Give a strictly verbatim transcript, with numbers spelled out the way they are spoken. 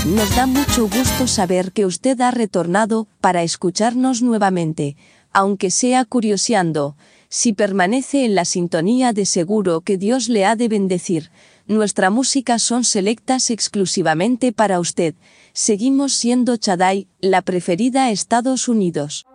Nos da mucho gusto saber que usted ha retornado para escucharnos nuevamente, aunque sea curioseando. Si permanece en la sintonía, de seguro que Dios le ha de bendecir. Nuestra música son selectas exclusivamente para usted. Seguimos siendo Shaddai, la preferida Estados Unidos.